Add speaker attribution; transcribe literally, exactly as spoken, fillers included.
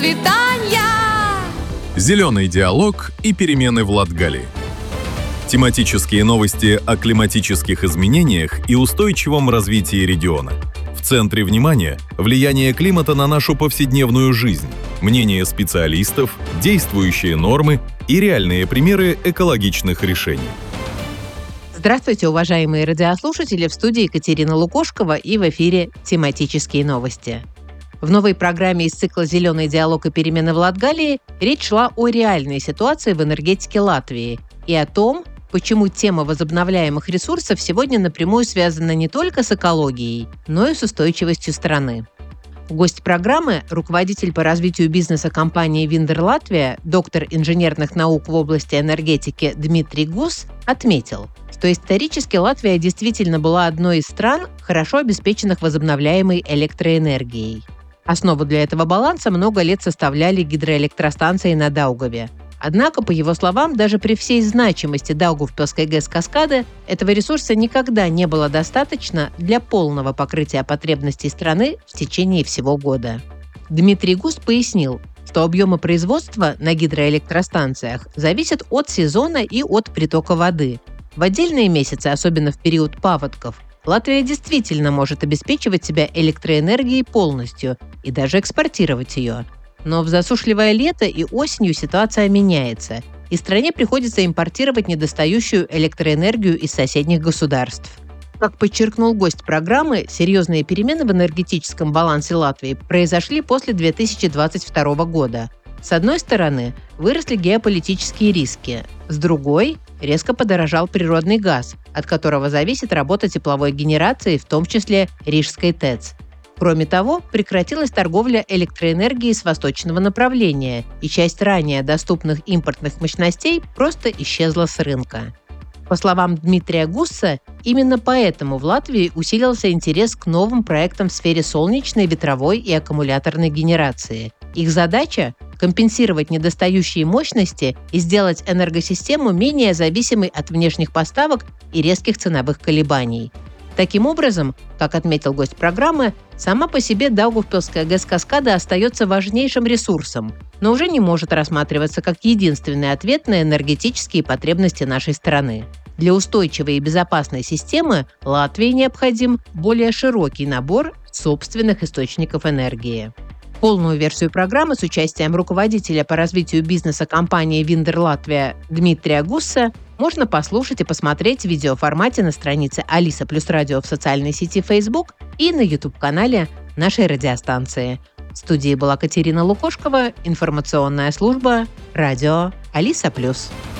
Speaker 1: Зеленый диалог и перемены в Латгалии. Тематические новости о климатических изменениях и устойчивом развитии региона. В центре внимания – влияние климата на нашу повседневную жизнь, мнения специалистов, действующие нормы и реальные примеры экологичных решений.
Speaker 2: Здравствуйте, уважаемые радиослушатели! В студии Екатерина Лукошкова и в эфире «Тематические новости». В новой программе из цикла «Зеленый диалог и перемены в Латгалии» речь шла о реальной ситуации в энергетике Латвии и о том, почему тема возобновляемых ресурсов сегодня напрямую связана не только с экологией, но и с устойчивостью страны. Гость программы – руководитель по развитию бизнеса компании «Виндер Латвия», доктор инженерных наук в области энергетики Дмитрий Гус, отметил, что исторически Латвия действительно была одной из стран, хорошо обеспеченных возобновляемой электроэнергией. Основу для этого баланса много лет составляли гидроэлектростанции на Даугаве. Однако, по его словам, даже при всей значимости Даугавпилской ГЭС «Каскады» этого ресурса никогда не было достаточно для полного покрытия потребностей страны в течение всего года. Дмитрий Гус пояснил, что объемы производства на гидроэлектростанциях зависят от сезона и от притока воды. В отдельные месяцы, особенно в период паводков, Латвия действительно может обеспечивать себя электроэнергией полностью и даже экспортировать ее. Но в засушливое лето и осенью ситуация меняется, и стране приходится импортировать недостающую электроэнергию из соседних государств. Как подчеркнул гость программы, серьезные перемены в энергетическом балансе Латвии произошли после две тысячи двадцать второго года. С одной стороны, выросли геополитические риски, с другой – резко подорожал природный газ, от которого зависит работа тепловой генерации, в том числе Рижской ТЭЦ. Кроме того, прекратилась торговля электроэнергией с восточного направления, и часть ранее доступных импортных мощностей просто исчезла с рынка. По словам Дмитрия Гусса, именно поэтому в Латвии усилился интерес к новым проектам в сфере солнечной, ветровой и аккумуляторной генерации. Их задача – компенсировать недостающие мощности и сделать энергосистему менее зависимой от внешних поставок и резких ценовых колебаний. Таким образом, как отметил гость программы, сама по себе Даугавпилская ГЭС «Каскада» остается важнейшим ресурсом, но уже не может рассматриваться как единственный ответ на энергетические потребности нашей страны. Для устойчивой и безопасной системы Латвии необходим более широкий набор собственных источников энергии. Полную версию программы с участием руководителя по развитию бизнеса компании «Виндер Латвия» Дмитрия Гусса можно послушать и посмотреть в видеоформате на странице Алиса Плюс Радио в социальной сети Facebook и на YouTube-канале нашей радиостанции. В студии была Екатерина Лукошкова, информационная служба «Радио Алиса Плюс».